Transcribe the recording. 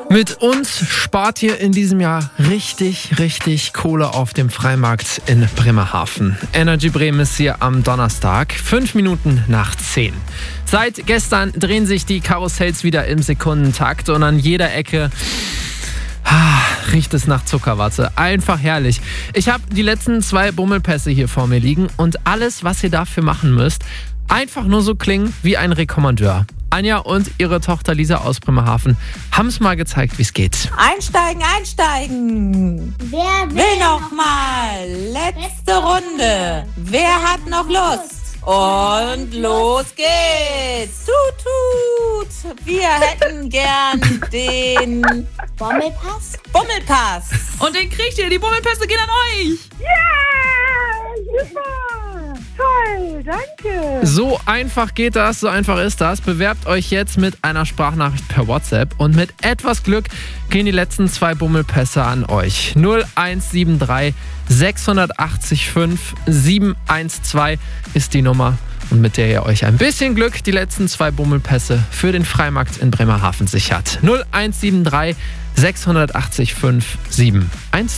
Mit uns spart ihr in diesem Jahr richtig Kohle auf dem Freimarkt in Bremerhaven. Energy Bremen ist hier am Donnerstag, 5 Minuten nach 10. Seit gestern drehen sich die Karussells wieder im Sekundentakt und an jeder Ecke riecht es nach Zuckerwatte. Einfach herrlich. Ich habe die letzten 2 Bummelpässe hier vor mir liegen und alles, was ihr dafür machen müsst, einfach nur so klingen wie ein Rekommandeur. Anja und ihre Tochter Lisa aus Bremerhaven haben es mal gezeigt, wie es geht. Einsteigen! Wer will noch mal? Letzte Runde. Wer hat noch Lust? Und los geht's! Tut! Wir hätten gern den Bummelpass. Und den kriegt ihr. Die Bummelpässe gehen an euch. Ja, super. Toll, danke. So einfach geht das, so einfach ist das. Bewerbt euch jetzt mit einer Sprachnachricht per WhatsApp und mit etwas Glück gehen die letzten 2 Bummelpässe an euch. 0173 680 5 712 ist die Nummer und mit der ihr euch ein bisschen Glück die letzten 2 Bummelpässe für den Freimarkt in Bremerhaven sichert. 0173 680 5 712.